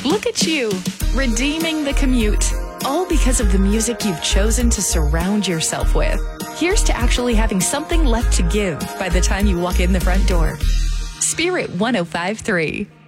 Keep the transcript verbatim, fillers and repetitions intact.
Look at you, redeeming the commute, all because of the music you've chosen to surround yourself with. Here's to actually having something left to give by the time you walk in the front door. Spirit one oh five point three.